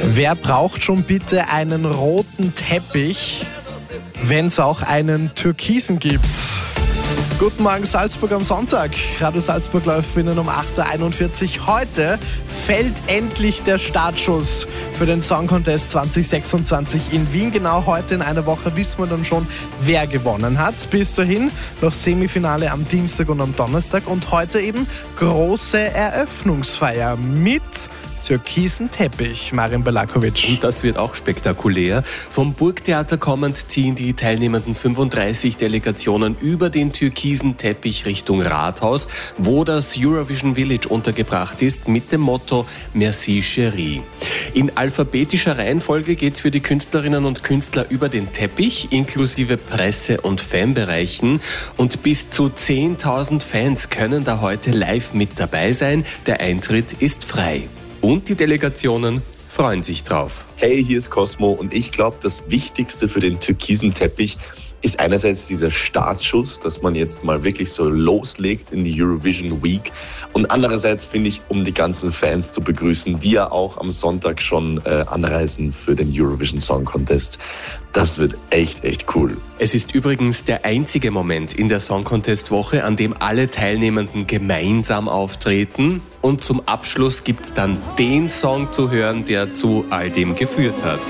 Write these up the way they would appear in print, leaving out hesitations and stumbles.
Wer braucht schon bitte einen roten Teppich, wenn es auch einen türkisen gibt? Guten Morgen Salzburg am Sonntag. Radio Salzburg läuft binnen um 8.41 Uhr. Heute fällt endlich der Startschuss für den Song Contest 2026 in Wien. Genau heute in einer Woche wissen wir dann schon, wer gewonnen hat. Bis dahin noch Semifinale am Dienstag und am Donnerstag und heute eben große Eröffnungsfeier mit türkisen Teppich, Marin Belakovic. Und das wird auch spektakulär. Vom Burgtheater kommend ziehen die teilnehmenden 35 Delegationen über den türkisen Teppich Richtung Rathaus, wo das Eurovision Village untergebracht ist, mit dem Motto Merci Chérie. In alphabetischer Reihenfolge geht es für die Künstlerinnen und Künstler über den Teppich, inklusive Presse- und Fanbereichen. Und bis zu 10.000 Fans können da heute live mit dabei sein. Der Eintritt ist frei. Und die Delegationen freuen sich drauf. Hey, hier ist Cosmo und ich glaube, das Wichtigste für den türkisen Teppich ist einerseits dieser Startschuss, dass man jetzt mal wirklich so loslegt in die Eurovision Week und andererseits finde ich, um die ganzen Fans zu begrüßen, die ja auch am Sonntag schon anreisen für den Eurovision Song Contest. Das wird echt cool. Es ist übrigens der einzige Moment in der Song Contest Woche, an dem alle Teilnehmenden gemeinsam auftreten und zum Abschluss gibt es dann den Song zu hören, der zu all dem geführt hat.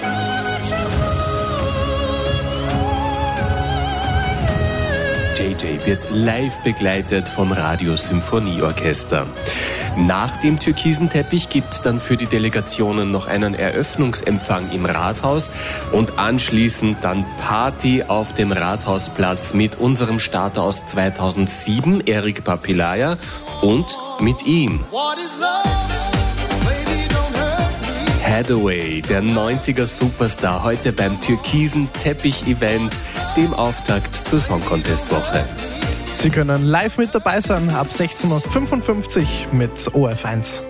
JJ wird live begleitet vom Radio-Symphonieorchester. Nach dem türkisen Teppich gibt es dann für die Delegationen noch einen Eröffnungsempfang im Rathaus und anschließend dann Party auf dem Rathausplatz mit unserem Starter aus 2007, Eric Papilaya, und mit ihm. Hathaway, der 90er-Superstar, heute beim türkisen Teppich-Event, dem Auftakt zur Song Contest Woche. Sie können live mit dabei sein ab 16.55 Uhr mit OF1.